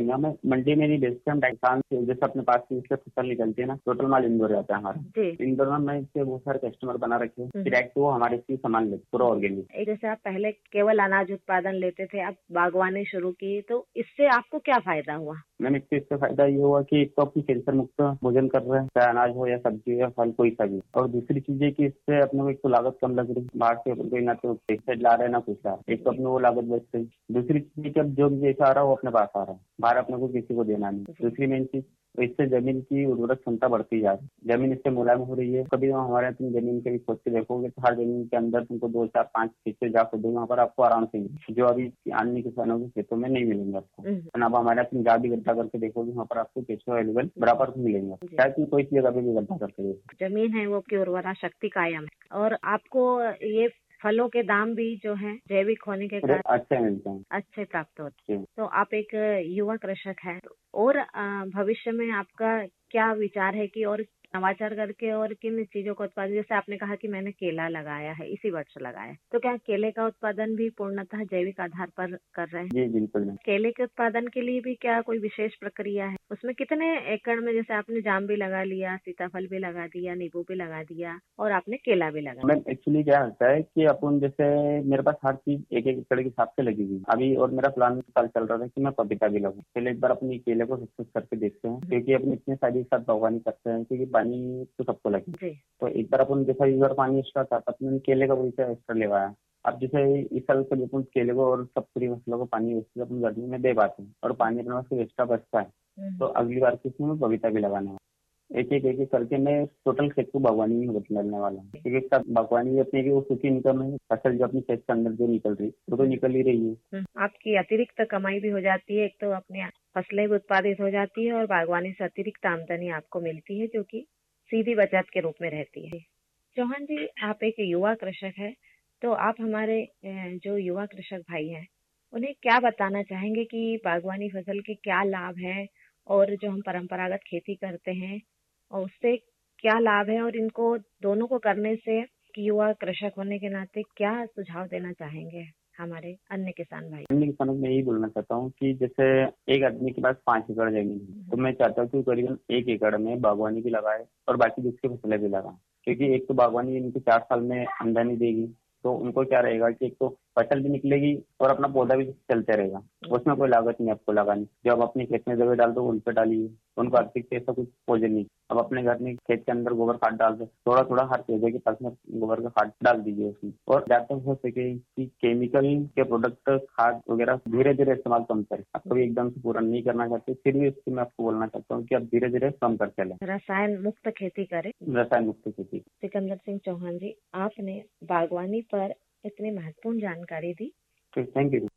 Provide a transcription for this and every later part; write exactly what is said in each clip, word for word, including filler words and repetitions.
महंगा में मंडी में नहीं बेचते हम, किसान से जैसे अपने पास से इससे फसल निकलती है ना, टोटल माल इंदौर जाता है हमारा। इंदौर में मैं इससे बहुत सारे कस्टमर बना रखे हैं, डायरेक्ट वो हमारे से सामान लेते, पूरा ऑर्गेनिक। जैसे आप पहले केवल अनाज उत्पादन लेते थे, अब बागवानी शुरू की, तो इससे आपको क्या फायदा हुआ? मैम इससे इससे फायदा ये हुआ कि एक तो अपनी कैंसर मुक्त भोजन कर रहे हैं, चाहे अनाज हो या सब्जी या फल कोई सा भी, और दूसरी चीज है कि इससे अपने को एक तो लागत कम लग रही, बाहर से कोई ना तो पेस्टिसाइड ला रहे हैं ना कुछ ला रहे हैं, एक तो अपने वो लागत बच रही। दूसरी चीज है कि अब जो भी जैसा आ रहा है वो अपने पास आ रहा है, बाहर अपने को किसी को देना नहीं। दूसरी मेन चीज, इससे जमीन की उर्वरक क्षमता बढ़ती जा रही है, जमीन इससे मुलायम हो रही है। कभी हमारे यहाँ तुम जमीन के भी खोद के देखोगे तो हर जमीन के अंदर तुमको दो चार पांच हिस्से जा खोदोगे, वहाँ पर आपको आराम से मिलेंगे, जो अभी अन्य किसानों के खेतों में नहीं मिलेंगे आपको। अब हमारे यहाँ तुम जा भी गड्ढा करके देखोगे, वहाँ पर आपको केचुआ अवेलेबल बराबर मिलेंगे, शायद तुम कोई जगह पे भी गड्ढा करके देखो। जमीन है वो आपकी उर्वरा शक्ति कायम है, और आपको ये फलों के दाम भी जो है जैविक होने के कारण अच्छे मिलते हैं, अच्छे प्राप्त होते हैं। तो आप एक युवा कृषक है, और भविष्य में आपका क्या विचार है कि और नवाचार करके और किन चीजों का उत्पादन, जैसे आपने कहा कि मैंने केला लगाया है, इसी वर्ष लगाया है, तो क्या केले का उत्पादन भी पूर्णतः जैविक आधार पर कर रहे हैं? जी बिल्कुल। केले के उत्पादन के लिए भी क्या कोई विशेष प्रक्रिया है? उसमें कितने एकड़ में, जैसे आपने जाम भी लगा लिया, सीताफल भी लगा दिया, नींबू भी लगा दिया, और आपने केला भी लगा मैम एक्चुअली क्या होता है कि अपन जैसे मेरे पास हर चीज एक एक एकड़ के हिसाब से लगी हुई अभी, और मेरा प्लान साल चल रहा था कि मैं पपीता भी लगाऊं। पहले एक बार अपनी केले को सक्सेस करके देखते हैं, क्योंकि अपन इतने सारी साथ बागवानी करते हैं, क्योंकि पानी तो सबको लगे। तो एक बार अपन जैसा इस बार पानी एक्स्ट्रा था, अपने केले का बगीचा एक्स्ट्रा लेवाया। अब जैसे इस साल से अपन केले को और सब पूरी फसलों को पानी अपन गर्मी में दे पाते हैं, और पानी अपने पास एक्स्ट्रा बचता है, तो अगली बार किसमें मैं पपीता भी लगाना है। एक एक एक एक करके मैं टोटल खेत को बागवानी में बदलने वाला हूँ, क्योंकि एक साथ बागवानी अपनी की वो सूखी इनकम है, फसल जो अपनी खेत के अंदर जो निकल रही वो तो निकल ही रही है। आपकी अतिरिक्त कमाई भी हो जाती है, एक तो अपने फसलें भी उत्पादित हो जाती है, और बागवानी से अतिरिक्त आमदनी आपको मिलती है, जो की सीधी बचत के रूप में रहती है। चौहान जी, आप एक युवा कृषक है, तो आप हमारे जो युवा कृषक भाई हैं उन्हें क्या बताना चाहेंगे कि बागवानी फसल के क्या लाभ हैं, और जो हम परंपरागत खेती करते हैं और उससे क्या लाभ है, और इनको दोनों को करने से युवा कृषक होने के नाते क्या सुझाव देना चाहेंगे हमारे अन्य किसान भाई? अन्य किसानों में यही बोलना चाहता हूँ कि जैसे एक आदमी के पास पांच एकड़ जमीन है, तो मैं चाहता हूँ कि करीबन एक एकड़ में बागवानी भी लगाए और बाकी दूसरी फसलें भी लगाए, क्योंकि एक तो बागवानी इनकी चार साल में आमदनी देगी, तो उनको क्या रहेगा कि एक तो फसल भी निकलेगी और अपना पौधा भी चलते रहेगा, उसमें कोई लागत नहीं आपको लगानी। जब अपने खेत में जगह डाल दो उन पे डालिए, उनको आर्थिक ऐसा कुछ पोजन नहीं। अब अपने घर में खेत के अंदर गोबर खाद डाल दो, थोड़ा थोड़ा हर पौधे के पास में गोबर का खाद डाल दीजिए उसमें, और ज्यादा हो सके कि केमिकल के प्रोडक्ट खाद वगैरह धीरे धीरे इस्तेमाल कम करें। आपको भी एकदम से पूरा नहीं करना चाहते, फिर भी उसकी मैं आपको बोलना चाहता हूँ कि आप धीरे धीरे कम कर चलें, रसायन मुक्त खेती करें। रसायन मुक्त खेती। सिकंदर सिंह चौहान जी, आपने बागवानी पर इतनी महत्वपूर्ण जानकारी दी, थैंक यू।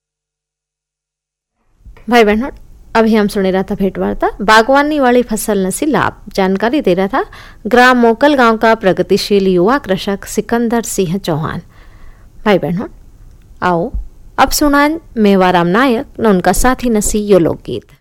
भाई बहनों, अभी हम सुने रहा था भेंट वार्ता बागवानी वाली फसल नसी लाभ। जानकारी दे रहा था ग्राम मोकल गांव का प्रगतिशील युवा कृषक सिकंदर सिंह चौहान। भाई बहनों, आओ अब सुनान मेवाराम नायक न उनका साथी नसी यो लोकगीत।